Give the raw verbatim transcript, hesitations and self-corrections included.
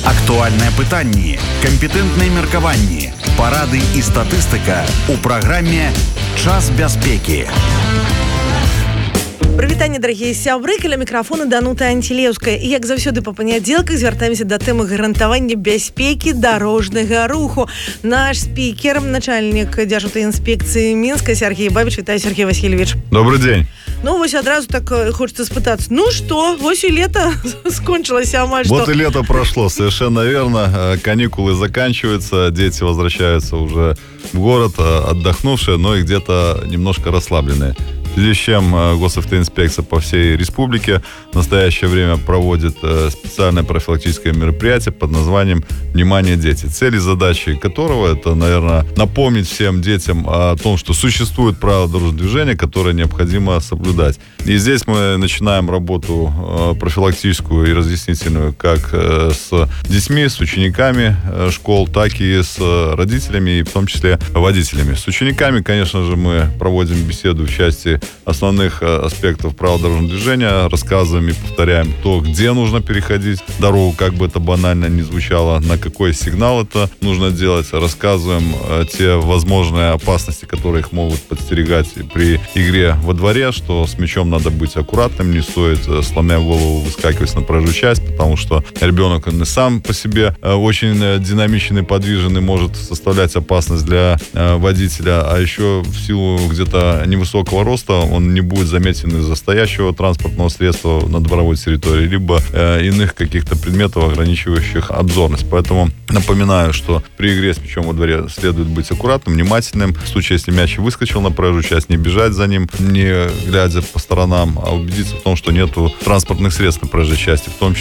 Актуальныя пытанні, кампетэнтныя меркаванні, парады і статыстыка ў праграме «Час бяспекі». Прывітанне, дарагія сябры, каля мікрафона Данута Антилеўская. І як заўсёды па панядзелках звяртаемся да тэмы гарантавання бяспекі дарожнага руху. Наш спікер, начальнік Дзяржаўтаінспекцыі Мінска Сергей Бабич. Вітаю, Сергей Васильевич. Добрый день. Ну, вось адразу так хочется спытацца. Ну что, вось и лето скончилось, амаль что. Вот и лето прошло, совершенно верно. Каникулы заканчиваются, дети возвращаются уже в город, отдохнувшие, но и где-то немножко расслабленные. В связи с чем Госавтоинспекция по всей республике в настоящее время проводит специальное профилактическое мероприятие под названием «Внимание, дети», цель и задачи которого это, наверное, напомнить всем детям о том, что существуют правила дорожного движения, которые необходимо соблюдать. И здесь мы начинаем работу профилактическую и разъяснительную как с детьми, с учениками школ, так и с родителями, и в том числе водителями. С учениками, конечно же, мы проводим беседу в части основных аспектов правил дорожного движения, рассказываем и повторяем то, где нужно переходить дорогу, как бы это банально ни звучало, на какой сигнал это нужно делать, рассказываем те возможные опасности, которые их могут подстерегать при игре во дворе, что с мячом надо быть аккуратным, не стоит, сломя голову, выскакивать на проезжую часть, потому что ребенок, он и сам по себе очень динамичен и подвижен и может составлять опасность для водителя, а еще в силу где-то невысокого роста он не будет заметен из-за стоящего транспортного средства на дворовой территории, либо э, иных каких-то предметов, ограничивающих обзорность. Поэтому напоминаю, что при игре с мячом во дворе следует быть аккуратным, внимательным. В случае, если мяч выскочил на проезжую часть, не бежать за ним, не глядя по сторонам, а убедиться в том, что нету транспортных средств на проезжей части, в том числе